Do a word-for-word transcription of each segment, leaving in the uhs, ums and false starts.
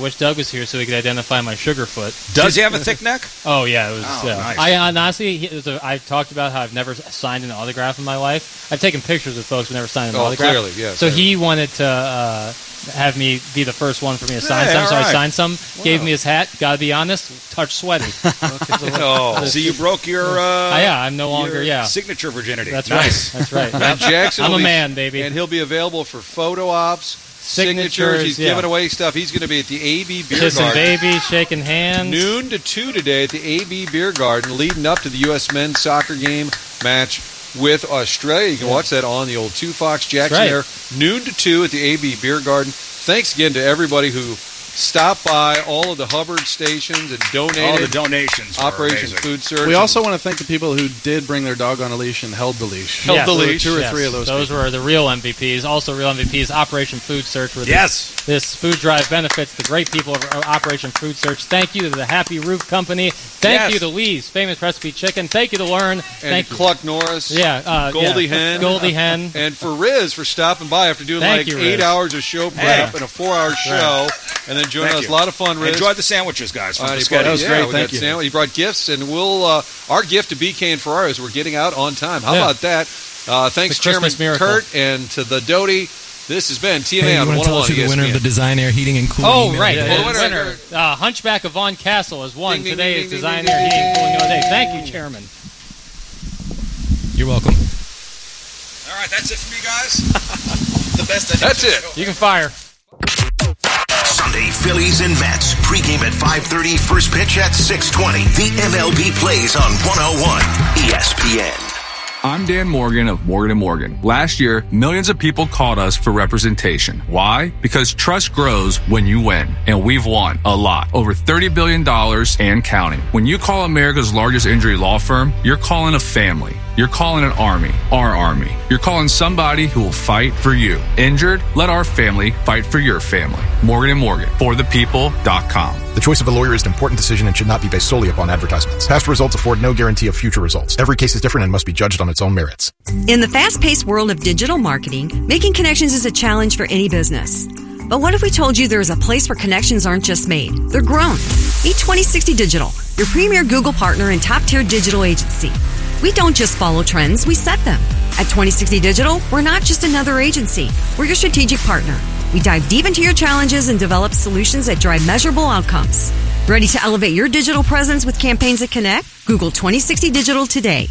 wish Doug was here so he could identify my sugar foot. Does he have a thick neck? Oh, yeah. It was. Oh, uh, nice. I honestly, he, it was a, I've talked about how I've never signed an autograph in my life. I've taken pictures with folks who never signed an Oh, autograph. clearly, yeah. So clearly. he wanted to uh, have me be the first one for me to sign Hey, some, so all I right. signed some, Wow. gave me his hat. Gotta be honest, touch sweaty. Oh. So you broke your uh, Uh, yeah, I'm no longer, your yeah. signature virginity. That's nice. right. That's right. And Jackson I'm will a be- man, baby. And he'll be available for photo ops, signatures. Signatures, He's yeah. giving away stuff. He's going to be at the A B Beer Kissing Garden. babies, shaking hands. Noon to two today at the A B Beer Garden, leading up to the U S men's soccer game match with Australia. You can watch that on the old two Fox Jackson right. there. Noon to two at the A B Beer Garden. Thanks again to everybody who stopped by all of the Hubbard stations and donated. All the donations. were Operation amazing. Food Search. We also want to thank the people who did bring their dog on a leash and held the leash. Held Yes. the There were leash. Two or Yes. three of those. Those people. were the real M V Ps. Also real M V Ps, Operation Food Search, where this, Yes. this food drive benefits the great people of Operation Food Search. Thank you to the Happy Roof Company. Thank Yes. you to Lee's Famous Recipe Chicken. Thank you to Learn. and Thank you. Cluck Norris. Yeah, uh, Goldie yeah. Hen. Goldie Hen. And for Riz for stopping by after doing Thank like you, eight Riz. hours of show prep Hey. and a four-hour show, and then joining Thank us. you. A lot of fun, Riz. Enjoy the sandwiches, guys. From Uh, the he Sketty. brought, was yeah, great. we Thank got you. sandwich- He brought gifts, and we'll uh, our gift to B K and Ferrari is we're getting out on time. How Yeah. about that? Uh, thanks, The Chairman Christmas miracle. Kurt, and to the Doty. This has been T M A Hey, you on want to tell us one oh one who the winner of the Design Air Heating and Cooling Oh, email right. is? Yeah, The yeah. winner, uh, Hunchback of Von Castle has won Ding, ding, today's ding, ding, Design ding, Air ding, Heating ding, Cooling ding, U S A. ding, Thank ding. you, Chairman. You're welcome. All right, that's it for me, guys. the best. That's it. You can fire. Sunday, Phillies and Mets. Pregame at five thirty, first pitch at six twenty. The M L B plays on one oh one E S P N. I'm Dan Morgan of Morgan and Morgan. Last year, millions of people called us for representation. Why? Because trust grows when you win. And we've won a lot. Over thirty billion dollars and counting. When you call America's largest injury law firm, you're calling a family. You're calling an army. Our army. You're calling somebody who will fight for you. Injured? Let our family fight for your family. Morgan and Morgan. For the people dot com. The choice of a lawyer is an important decision and should not be based solely upon advertisements. Past results afford no guarantee of future results. Every case is different and must be judged on its own merits. In the fast-paced world of digital marketing, making connections is a challenge for any business. But what if we told you there is a place where connections aren't just made, they're grown? Meet twenty sixty Digital, your premier Google partner and top-tier digital agency. We don't just follow trends, we set them. At twenty sixty Digital, we're not just another agency. We're your strategic partner. We dive deep into your challenges and develop solutions that drive measurable outcomes. Ready to elevate your digital presence with campaigns that connect? Google twenty sixty Digital today.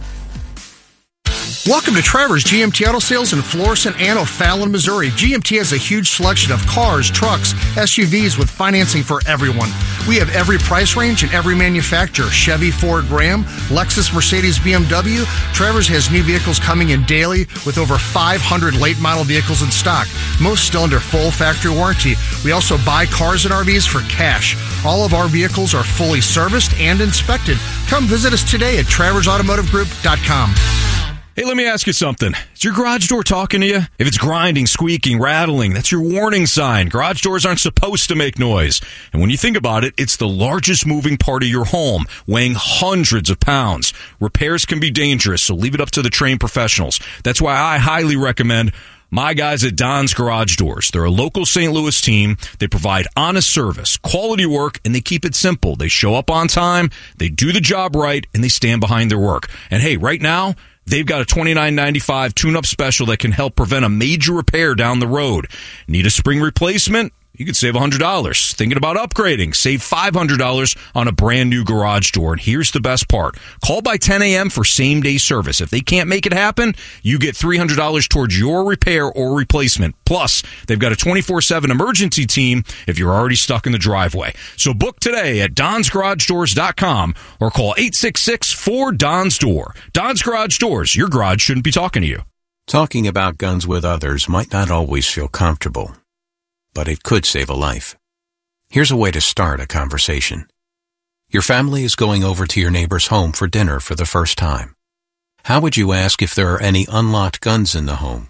Welcome to Trevor's G M T Auto Sales in Florissant and O'Fallon, Missouri. G M T has a huge selection of cars, trucks, S U Vs with financing for everyone. We have every price range and every manufacturer. Chevy, Ford, Ram, Lexus, Mercedes, B M W. Trevor's has new vehicles coming in daily with over five hundred late model vehicles in stock. Most still under full factory warranty. We also buy cars and R Vs for cash. All of our vehicles are fully serviced and inspected. Come visit us today at travers automotive group dot com. Hey, let me ask you something. Is your garage door talking to you? If it's grinding, squeaking, rattling, that's your warning sign. Garage doors aren't supposed to make noise. And when you think about it, it's the largest moving part of your home, weighing hundreds of pounds. Repairs can be dangerous, so leave it up to the trained professionals. That's why I highly recommend my guys at Don's Garage Doors. They're a local Saint Louis team. They provide honest service, quality work, and they keep it simple. They show up on time, they do the job right, and they stand behind their work. And hey, right now, they've got a twenty-nine ninety-five tune-up special that can help prevent a major repair down the road. Need a spring replacement? You could save one hundred dollars. Thinking about upgrading? Save five hundred dollars on a brand new garage door. And here's the best part. Call by ten a.m. for same-day service. If they can't make it happen, you get three hundred dollars towards your repair or replacement. Plus, they've got a twenty-four seven emergency team if you're already stuck in the driveway. So book today at dons garage doors dot com or call eight six six, four, D O N S door. Don's Garage Doors. Your garage shouldn't be talking to you. Talking about guns with others might not always feel comfortable, but it could save a life. Here's a way to start a conversation. Your family is going over to your neighbor's home for dinner for the first time. How would you ask if there are any unlocked guns in the home?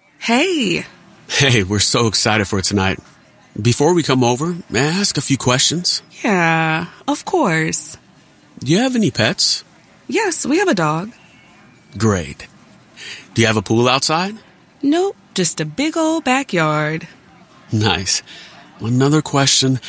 Hey. Hey, we're so excited for tonight. Before we come over, may I ask a few questions? Yeah, of course. Do you have any pets? Yes, we have a dog. Great. Do you have a pool outside? Nope, just a big old backyard. Nice. Another question.